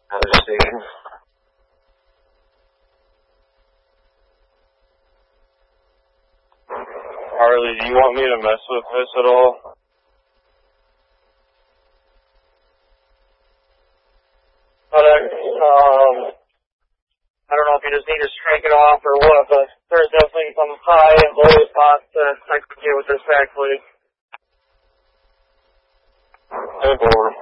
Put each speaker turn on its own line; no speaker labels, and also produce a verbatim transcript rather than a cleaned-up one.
Another station.
Harley, do you want me to mess with this at all?
But, uh, um, I don't know if you just need to strike it off or what, but there's definitely some high and low spots that I could get with this back fleet.
ten four.